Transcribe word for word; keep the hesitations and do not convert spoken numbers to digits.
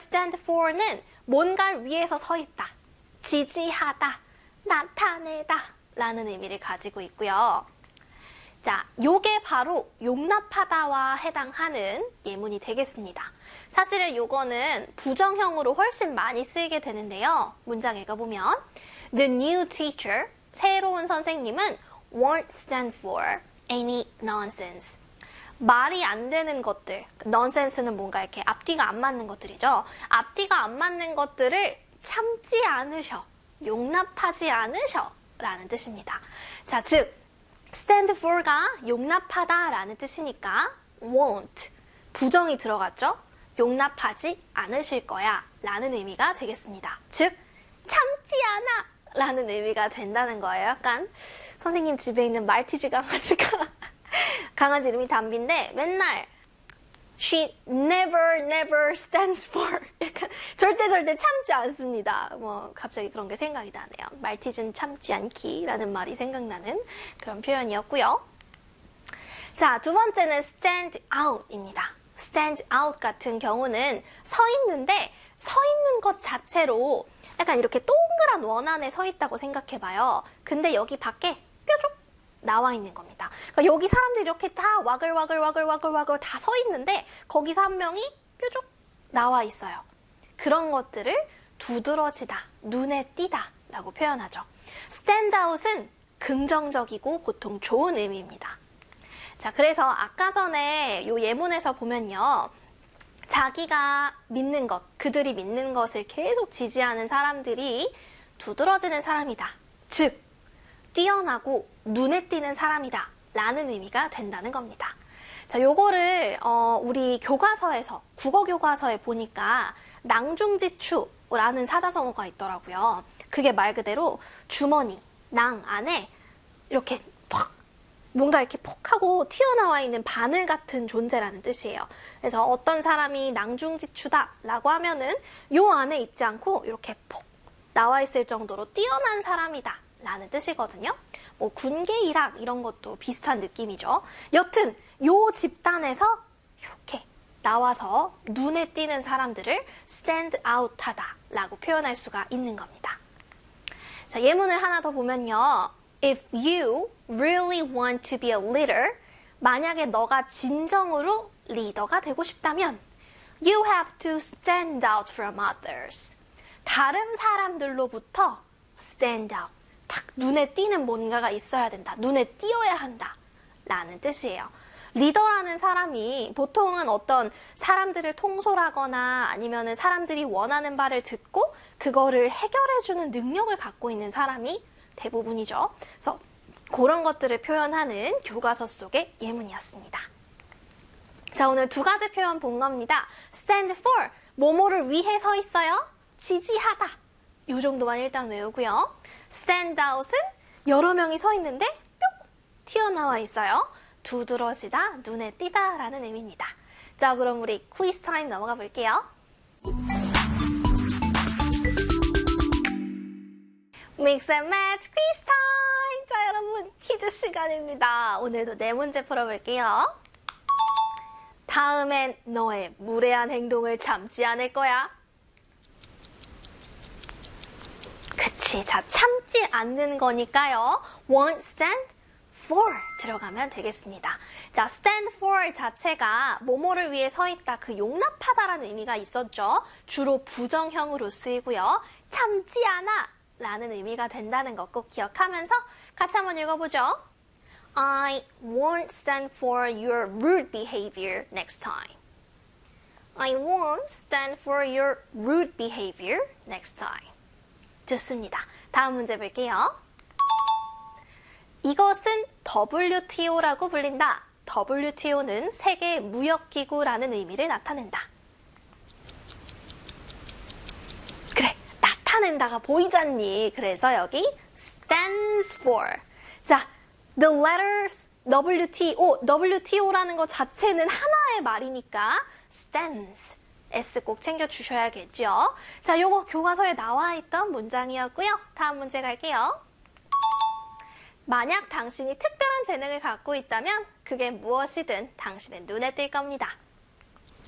stand for는 뭔가를 위해서 서 있다, 지지하다, 나타내다 라는 의미를 가지고 있고요. 자, 요게 바로 용납하다와 해당하는 예문이 되겠습니다. 사실은 요거는 부정형으로 훨씬 많이 쓰이게 되는데요. 문장 읽어보면 The new teacher, 새로운 선생님은 won't stand for any nonsense. 말이 안 되는 것들, nonsense는 뭔가 이렇게 앞뒤가 안 맞는 것들이죠. 앞뒤가 안 맞는 것들을 참지 않으셔, 용납하지 않으셔 라는 뜻입니다. 자, 즉 stand for가 용납하다 라는 뜻이니까 won't, 부정이 들어갔죠? 용납하지 않으실 거야 라는 의미가 되겠습니다. 즉 참지 않아 라는 의미가 된다는 거예요. 약간 선생님 집에 있는 말티즈 강아지가 강아지 이름이 담비인데 맨날 She never never stands for 약간 절대 절대 참지 않습니다. 뭐 갑자기 그런 게 생각이 나네요. 말티즈는 참지 않기 라는 말이 생각나는 그런 표현이었고요. 자, 두 번째는 stand out입니다. stand out 같은 경우는 서 있는데 서 있는 것 자체로 약간 이렇게 동그란 원 안에 서 있다고 생각해봐요. 근데 여기 밖에 뾰족 나와 있는 겁니다. 그러니까 여기 사람들이 이렇게 다 와글와글와글와글와글 다 서 있는데 거기서 한 명이 뾰족 나와 있어요. 그런 것들을 두드러지다, 눈에 띄다 라고 표현하죠. stand out은 긍정적이고 보통 좋은 의미입니다. 자, 그래서 아까 전에 요 예문에서 보면요. 자기가 믿는 것, 그들이 믿는 것을 계속 지지하는 사람들이 두드러지는 사람이다. 즉, 뛰어나고 눈에 띄는 사람이다 라는 의미가 된다는 겁니다. 자, 요거를 어, 우리 교과서에서, 국어 교과서에 보니까 낭중지추라는 사자성어가 있더라고요. 그게 말 그대로 주머니, 낭 안에 이렇게 퍽 뭔가 이렇게 퍽 하고 튀어나와 있는 바늘 같은 존재라는 뜻이에요. 그래서 어떤 사람이 낭중지추다 라고 하면은 요 안에 있지 않고 이렇게 폭 나와 있을 정도로 뛰어난 사람이다 라는 뜻이거든요. 뭐 군계일학 이런 것도 비슷한 느낌이죠. 여튼 요 집단에서 이렇게 나와서 눈에 띄는 사람들을 stand out 하다 라고 표현할 수가 있는 겁니다. 자, 예문을 하나 더 보면요. If you really want to be a leader, 만약에 너가 진정으로 리더가 되고 싶다면 you have to stand out from others. 다른 사람들로부터 stand out. 딱 눈에 띄는 뭔가가 있어야 된다. 눈에 띄어야 한다. 라는 뜻이에요. 리더라는 사람이 보통은 어떤 사람들을 통솔하거나 아니면 사람들이 원하는 바를 듣고 그거를 해결해주는 능력을 갖고 있는 사람이 대부분이죠. 그래서 그런 것들을 표현하는 교과서 속의 예문이었습니다. 자, 오늘 두 가지 표현 본 겁니다. stand for, 뭐뭐를 위해 서 있어요. 지지하다. 이 정도만 일단 외우고요. stand out은 여러 명이 서 있는데 뿅 튀어나와 있어요. 두드러지다, 눈에 띄다 라는 의미입니다. 자, 그럼 우리 퀴즈 타임 넘어가 볼게요. Mix and Match 퀴즈 타임! 자, 여러분 퀴즈 시간입니다. 오늘도 네 문제 풀어볼게요. 다음엔 너의 무례한 행동을 참지 않을 거야. 그치, 자, 참지 않는 거니까요. won't stand for 들어가면 되겠습니다. 자, stand for 자체가 뭐뭐를 위해 서 있다, 그 용납하다라는 의미가 있었죠. 주로 부정형으로 쓰이고요. 참지 않아 라는 의미가 된다는 거 꼭 기억하면서 같이 한번 읽어보죠. I won't stand for your rude behavior next time. I won't stand for your rude behavior next time. 좋습니다. 다음 문제 볼게요. 이것은 더블유티오라고 불린다. 더블유티오는 세계 무역기구라는 의미를 나타낸다. 그래, 나타낸다가 보이잖니. 그래서 여기 stands for. 자, the letters 더블유티오, 더블유티오라는 것 자체는 하나의 말이니까 stands, S 꼭 챙겨주셔야겠죠. 자, 요거 교과서에 나와 있던 문장이었고요. 다음 문제 갈게요. 만약 당신이 특별한 재능을 갖고 있다면 그게 무엇이든 당신의 눈에 띌 겁니다.